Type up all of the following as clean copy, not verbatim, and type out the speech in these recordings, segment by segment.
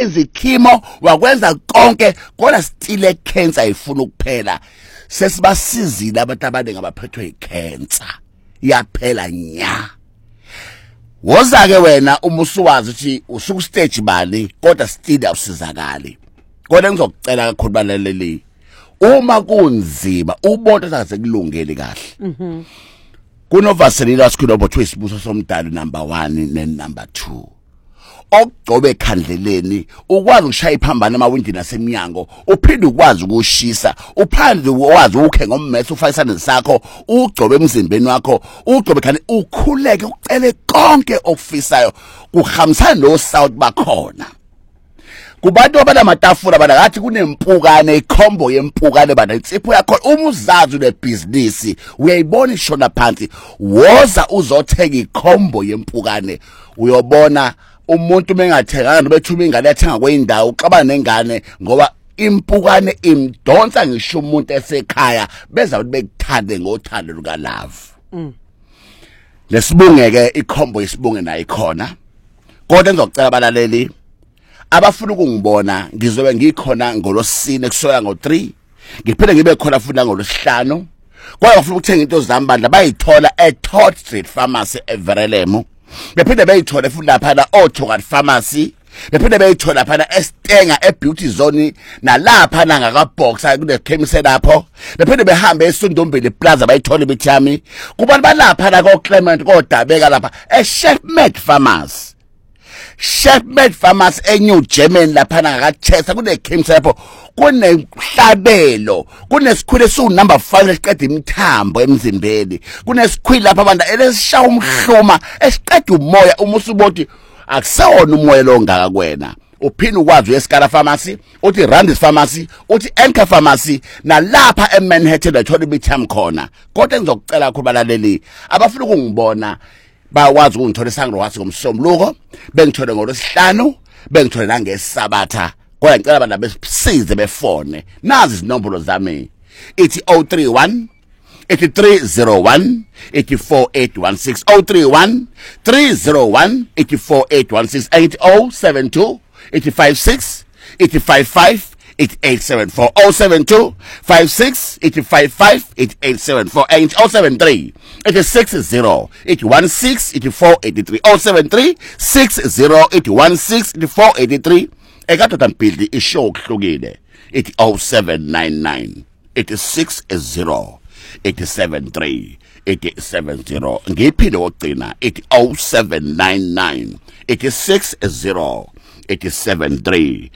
wakwenza ichemo wakwenza konke kodwa still cancer ifuna ukuphela sesibasizile abantu abaningi abaphethwe icancer iyaphela nya woza ke wena uma usuwazi ukuthi usuku stage bani kodwa still awusizakali kodwa ngizokucela kakhulu balaleli uma kunzima ubona ukuthi kulungele kahle kunovaseline asikhuluma ukuthi isibuso somdali number 1 ne number 2 okugcobe ekhandleleni ukwazi ukushaya iphambana emawindini asemnyango uphinde ukwazi ukushisa uphandle ukwazi ukhe ngommese ufayisana sakho ugcobe emzimbeni wakho ugcobe khani ukhuleke ucele konke okufisayo kuhambisana no south bakhona kubantu abanamatafula bana ngathi kunempukane ikhombo yempukane bana insipho yakho uma uzazi nebusiness uyayibona ishona phansi woza uzothenga ikhombo yempukane uyobona umuntu mengathenganga nobethuma ingane yathenga kweindawo uxabana nengane ngoba impukane imdonsa ngisho umuntu esekhaya beza ukuthi bekuthande ngothando luka love lesibungeke ikhombo isibunge nayo ikhona kodwa ngizocela abalaleli abafuna ukungibona ngizobe ngikhona ngolosine kusoya ngo3 ngiphinde ngibe khona futhi ngolosihlanu kodwa bafuna ukuthenga into zambandla bayithola eTodd Street Pharmacy eVerelemo bephinde bayithola futhi lapha la Othokat Pharmacy bephinde bayithola lapha eStenga eBeauty Zone nalapha ngakaBoxer kune chemist lapho bephinde behambe eSondombele Plaza bayithola ibithami kubantu balapha la koClement kodabeka lapha eShefmed Pharmacy Shefmed Pharmacy eNew German lapha ngakachesa kune chemist lapho kunehlabelo kunesikhwili esu number 5 esiqeda imithambo emzimbeni kunesikhwili lapha abantu elesishawa umhluma esiqeda umoya uma usuboti akusewona umoya lo ngaka kwena uphina ukwazi uyeSkala Pharmacy uthi Randis Pharmacy uthi Anchor Pharmacy nalapha eManhattan bathola ibitham khona kodwa ngizokucela kakhulu balaleli abafuna ukungibona bawazi ukungithola esangirwasi ngomsombuluko bengithole ngolosihlanu bengithole nangesabatha kodwa ngicela abantu besize befone nazi izinombolo zami ithi 031 8301 84816 031 301 84816 072 856 855 8874 072 56 855 8874 and 073 860 816 8483 073 60 816 8483 ekathatha mpili ishow kuhlukile ithi 0799 860 873 870 ngiphinde wogcina ithi 0799 860 873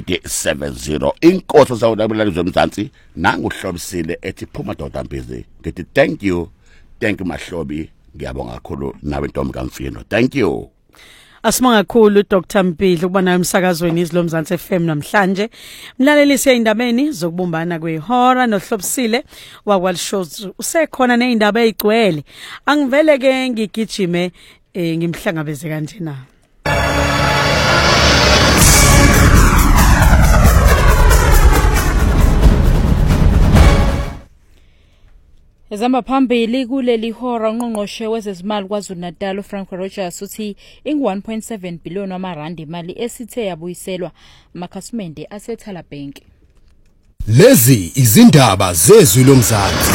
870 inkosi zawulabulali zomzansi nanguhlobisile ethi phuma doda mbizi ngithi thank you mahlobi ngiyabonga kakhulu nawe Ntombi kaMfino thank you Asibonga kakhulu Dr Mpilo ukuba nayo emsakazweni izilomzansi FM namhlanje mlalelise indabeni zokubumbana kwehora nohlobisile wakwal shows usekhona neindaba ezigcwele angivele ke ngigijime ngimhlangabeze kanjena Ezamba phambili kuleli hora ungqongqoshe wezezimali kwaZulu-Natal uFrank Rogers uthi ing1.7 billion wamarandi imali esithe yabuyiselwa amakhasimende aseThala Bank. Lezi izindaba zezwi lomzansi.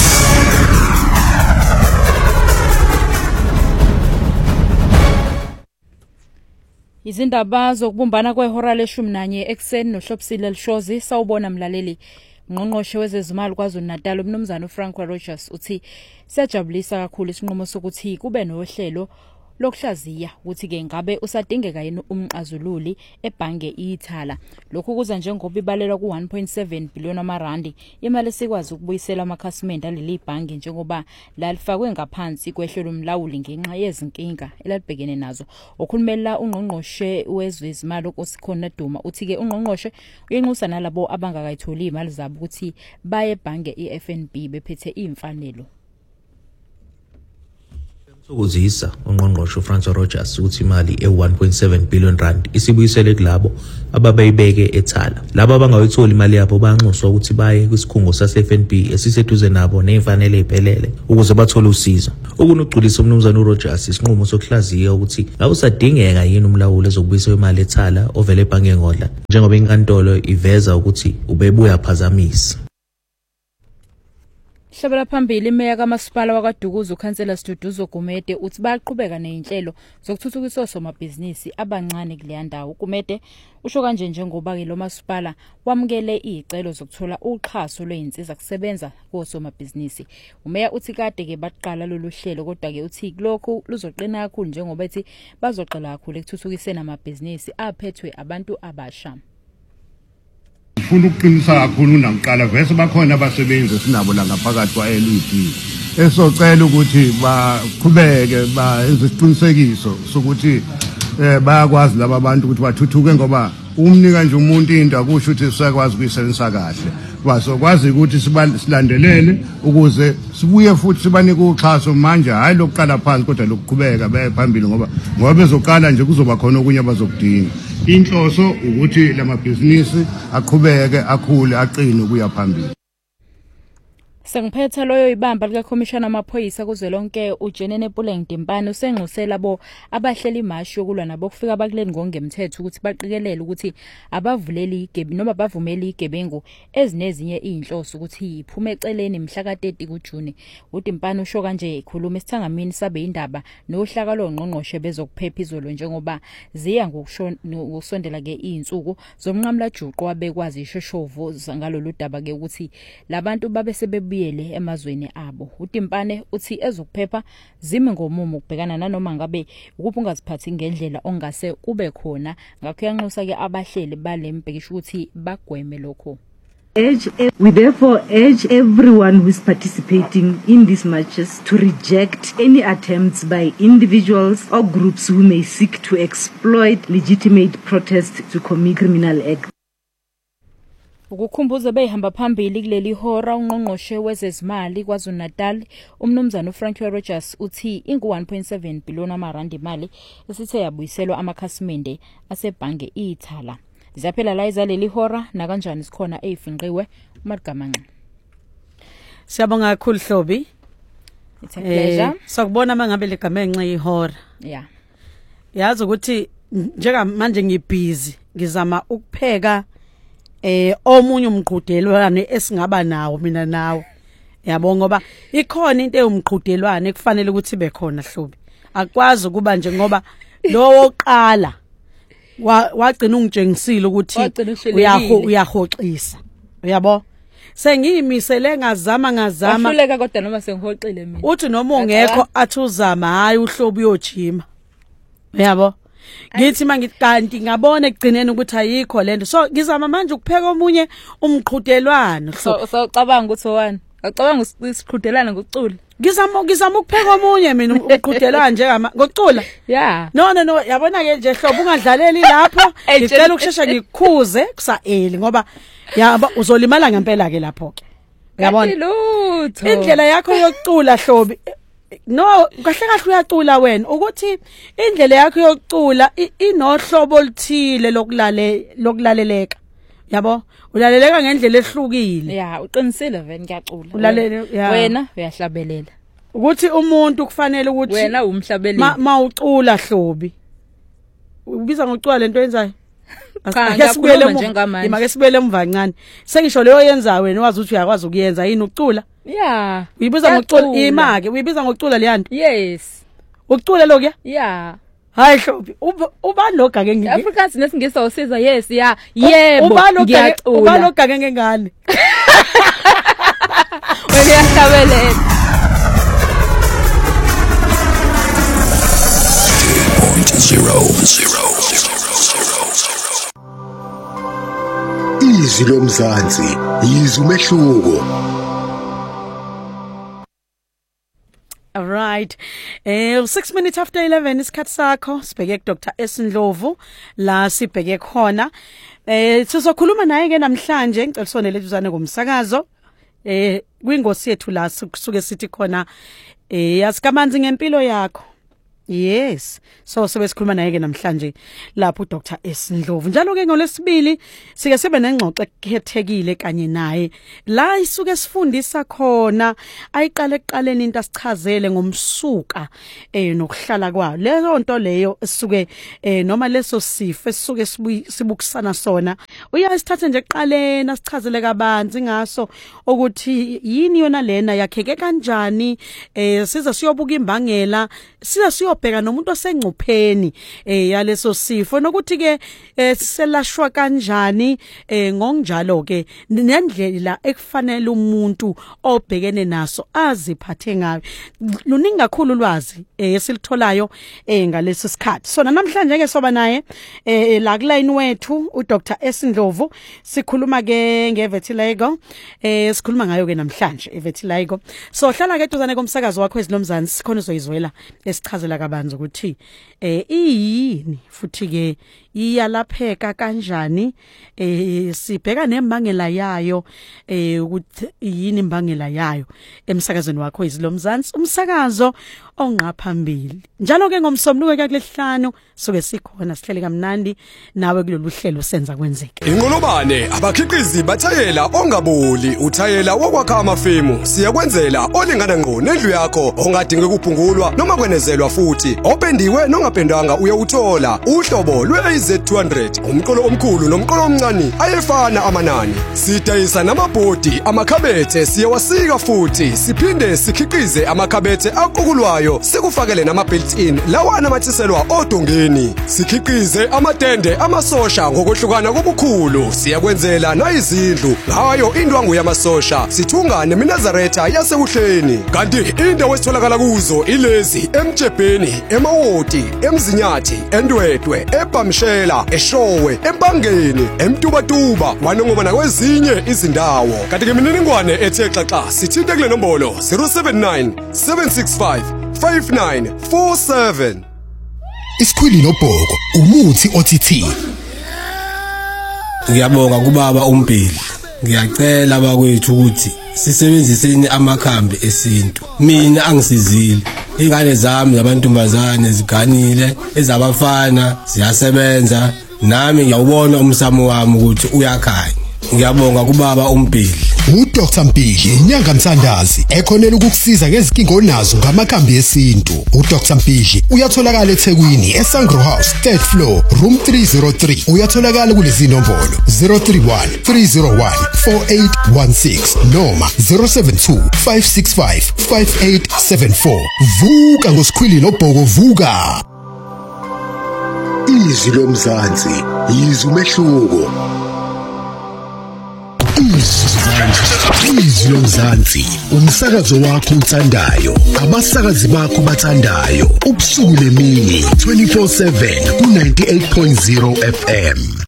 Izindaba zokubumbana kwehora le-11 ekseni nohlobisile Lishozi sawubona mlaleli. Ngqongqoshe wezezimali kwaZulu-Natal umnumzana uFrank Rogers uthi siyajabulisa kakhulu isinqumo sokuthi kube nohlelo lokuhlaziya ukuthi ke ngabe usadingeka yini umqazululi ebhange iThala. Lokhu kuza njengoba ibalelwa ku1.7 billion wamarandi imali esikwazi ukubuyisela amakhasimende aleli bhange njengoba lalifakwe ngaphansi kwehlelo umlawuli ngenxa yezinkinga elalibhekene nazo. Okhulumela ungqongqoshe wezezimali uSikhona Duma uthi ke ungqongqoshe uyenxusa nalabo abangakayitholi imali zabo ukuthi baye ebhange iFNB bephethe imfanelo. Sokuzisa ungqongqoshe uFrancois Rogers ukuthi imali e1.7 billion rand isibuyisele kulabo ababeyibeke ethala. Labo abangayithola imali yabo banxuswa ukuthi baye kwisikhungo sase-FNB esiseduze nabo nezifanele iphelele ukuze bathole usizo. Ukunugculisa umnumzana uRogers isinqumo sokuhlaziya ukuthi ngabe usadingeka yini umlawuli ezokubuyisa imali ethala ovele ebhange ngodla njengoba inkantolo iveza ukuthi ubebuya phazamisa. Hlabela phambili imeya kaMasipala wakwaDukuza uKhansela Siduduzo Gumede uthi bayaqhubeka nezinhlelo zokuthuthukisa osomabhizinisi abancane kuleya ndawo. Gumede usho kanje njengoba ke lo masipala wamukele izicelo zokuthola uxhaso lweinsiza kusebenza kosomabhizinisi. Umeya uthi kade ke baqala lolu hlelo kodwa ke uthi lokhu luzoqina kakhulu njengoba ethi bazoqala kakhulu ekuthuthukiseni amabhizinisi aphethwe abantu abasha. Ufuna ukuqinisa kakhulu nakuqala vese bakhona abasebenzi esinabo la ngaphakathi kwa-LED esocela ukuthi baqhubeke benze isiqinisekiso sokuthi bayakwazi laba bantu ukuthi bathuthuke ngoba umnika nje umuntu into akusho ukuthi siyakwazi ukuyisebenzisa kahle bazokwazi ukuthi silandelele ukuze sibuye futhi sibanike uxhaso manje hayi lokuqala phansi kodwa lokuqhubeka baye phambili ngoba bezoqala nje kuzoba khona okunye abazokudinga. Inhloso ukuthi lamabhizinisi aqhubeke akhule aqine ukuya phambili. Sengiphethe loyo ibamba lika Commissioner amaphoyisa kuzwelonke uJenene Puleng Dimpane usengxusela bo abahleli imashi yokulwa nabo kufika abakuleni ngongemthetho ukuthi baqikelele ukuthi abavuleli igebi noma bavumeli igebengu ezinezinye izinhloso ukuthi iphume eceleni mhla ka-30 kuJuni. uDimpane usho kanje ikhuluma esithangamini sabe indaba nohlaka longqongqoshe bezokuphepha izolo njengoba ziya ngokusondela ke izinsuku zomnqamla juqo wabekwazi ishoshovu ngalolu daba ke ukuthi labantu babe sebebuyele emazweni abo. uDimpane uthi ezokuphepha zime ngomumo ukubhekana nanoma ngabe ukuphi ungaziphathi ngendlela ongase kube khona ngakho yanxusa ke abahleli balembhekisho ukuthi bagweme lokho. We therefore urge everyone who is participating in these marches to reject any attempts by individuals or groups who may seek to exploit legitimate protests to commit criminal acts. Ukukhumbuza behamba phambili kuleli hora ungqongqoshe wezezimali KwaZulu-Natal umnumzana uFrancois Rogers uthi ingu-1.7 billion amarandi imali esithe yabuyiselwa amakhasimende asebhange ithala. Ziyaphela la izaleli hora na kanjani sikhona ezifinqiwe uMagamanqa. Siyabonga kakhulu Hlobi. It's a pleasure. Sokubona mangabe legama enxa ihora. Yeah. Yazi ukuthi njengamanje ngibhizi ngizama ukupheka omunye umqhudelwane esingaba nawo mina nawe. Yabo ngoba ikhona into eyumqhudelwane kufanele ukuthi ibe khona Hlobi. Akwazi kuba nje ngoba lo woqala wagcina ungitshengisile ukuthi uyahoxisa. Uyabo? Sengiyimisele ngazama. Ahluleka kodwa noma sengihoxile mina. Uthi noma ungekho athi uzama hayi uHlobi uyojima. Uyabo? Ngithi mangikanti ngabona ekugcineni ukuthi ayikho lento. So ngizama manje ukupheka omunye umqhudelwano. So cabanga ukuthi owani? Acabanga isiqhudelana ngokucula. Ngizama ukupheka omunye mina umqhudelwano njengama ngokucula. Yeah. No yabona ke nje Hlobo ungadlaleli lapho. Ngicela ukushesha ngikukhuze kusaeli ngoba yaba uzolimala ngempela ke lapho ke. Uyabona? Indlela yakho yokucula Hlobi. No, kahle uyacula wena ukuthi indlela yakho yokucula inohlobo oluthile lokulaleleka. Yabo? Ulaleleka ngendlela ehlukile. Yeah, uqinisile vele ngiyacula. Wena uyahlabelela. Ukuthi umuntu kufanele ukuthi wena umhlabeleli. Mawucula Hlobi. Ubiza ngokucula lento yenzayo. Ake sibuyele njengamanje. Imake sibuyele emva kancane. Sengisho leyo yenza wena wazi ukuthi uyakwazi ukuyenza yini ukucula? Yeah. Uyibiza ngokucula imake, uyibiza ngokucula leyanto. Yes. Ukucula lokho ya? Yeah. Hayi Hlobi, ubani lo gage ngike? Afrikaans nesingisa usiza yes, yeah. Yebo. Ngiyacula. Ubani lo gage ngengane? Wena yahlabelela. Izwi lomzansi, yizwi umehluko. All right. 6 minutes after 11 isikhathi sakho sibheke Dr. Esindlovu la sibheke khona. Sizokhuluma naye ke namhlanje ngicela sonele tuzane ngomsakazo. kwingosi yethu la suke sithi khona yasikamanzi ngempilo yakho. Yes, so sebesikhuluma naye ke namhlanje lapho uDr Esindlovu. Njalo ke ngolesibili sike sibe nengxoxo ekhethekile kanye naye. La isuke sifundisa khona ayiqale ekuqaleni into asichazele ngomsuka nokuhlala kwayo. Leyo nto leyo esisuke noma leso sifo esisuke sibukisana sona. Uyasithatha nje ekuqaleni asichazele kabanzi ngaso ukuthi yini yona lena yakheke kanjani siza siyobuka imbangela siza bheka nomuntu osengcupheni yaleso sifo nokuthi ke siselashwa kanjani ngonjalo ke nendlela ekufanele umuntu obhekene naso aziphathe ngayo. Luningi kakhulu ulwazi esilitholayo ngalesi sikhathi. So namhlanje ke soba naye la kuline wethu uDr Esindlovu sikhuluma ke ngevitiligo sikhuluma ngayo ke namhlanje ivitiligo. So hlala ke duzane komsakazo wakho ezinomzansi khona uzoyizwela esichazela kabanzi ukuthi iyini futhi ke iyalapheka kanjani sibheka nembangela yayo ukuthi yini imbangela yayo emsakazweni wakho izilomzansi umsakazo onqa phambili. Njalo ke ngomsombuluko ke kulesihlanu soke sikhona sihlele kamnandi nawe kulolu hlelo senza kwenzeke. Ingolobane abakhiqizi bathayela ongaboli uthayela wokwakha amafemu siyakwenzela olingana ngqo nendlu yakho ongadinge ukuphungulwa noma kwenezelwa futhi opendiwe nongapendanga uyawuthola uhlobo lwe-AZ200 umqolo omkhulu nomqolo omncane ayefana amanani sidayisa namabhodi amakhabethe siyawasika futhi siphinde sikhiqize amakhabethe aqukulwayo sikufakele nama built-in lawa anamathiselwa odongeni sikhiqize amatende amasosha ngokwehlukana kobukhulu siyakwenzela nayizindlu ngayo indwangu yamasosha sithunga neminazaretha yasekuhleni kanti indawo esitholakala kuzo ilezi emjebheni emawoti emzinyathi endwedwe ebhamshela eshowe empangeni emtubatuba wanongoma nakwezinye izindawo kanti ngemininingwane ethe xaxa sithinte kule nombolo 079 765 5947. Isikhwili nobhoko umuthi othi. Ngiyabonga kubaba uMbhili. Ngiyacela bakwethu ukuthi sisebenziseni amakhambi esintu. Mina angisizile. Ingane zami zabantombazane ziganile, ezabafana ziyasebenza. Nami ngiyawubona umsamo wami ukuthi uyakhanya. Ngiyabonga kubaba uMbhili. uDr Mpili inyanga mthandazi ekhonela ukukusiza ngezinkinga onazo ngamakhambi esintu. uDr Mpili uyatholakala eThekwini eSangro House 3rd floor room 303. uyatholakala kulezi nombolo 031 301 4816 noma 072 565 5874. vuka ngosikhwili nobhoko vuka. Izwi lomzansi yizwi umehluko. Izwi lomzansi umsakazo wakho uthandayo abasakazi bakho bathandayo ubusuku nemini 24/7 ku 98.0 FM.